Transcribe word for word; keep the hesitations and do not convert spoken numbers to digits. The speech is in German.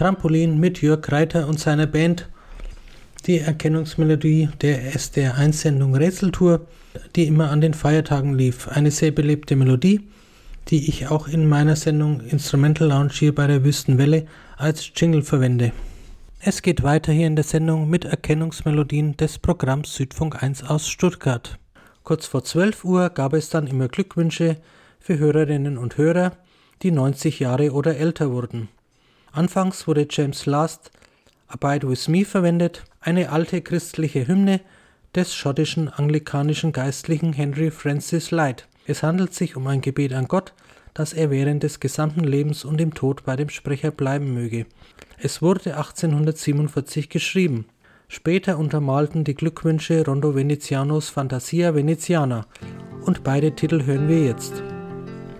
Trampolin mit Jörg Reiter und seiner Band. Die Erkennungsmelodie der S D R eins Sendung Rätseltour, die immer an den Feiertagen lief. Eine sehr belebte Melodie, die ich auch in meiner Sendung Instrumental Lounge hier bei der Wüstenwelle als Jingle verwende. Es geht weiter hier in der Sendung mit Erkennungsmelodien des Programms Südfunk eins aus Stuttgart. Kurz vor zwölf Uhr gab es dann immer Glückwünsche für Hörerinnen und Hörer, die neunzig Jahre oder älter wurden. Anfangs wurde James Last Abide With Me verwendet, eine alte christliche Hymne des schottischen anglikanischen Geistlichen Henry Francis Lyte. Es handelt sich um ein Gebet an Gott, dass er während des gesamten Lebens und im Tod bei dem Sprecher bleiben möge. Es wurde achtzehnhundertsiebenundvierzig geschrieben. Später untermalten die Glückwünsche Rondo Venezianos Fantasia Veneziana und beide Titel hören wir jetzt.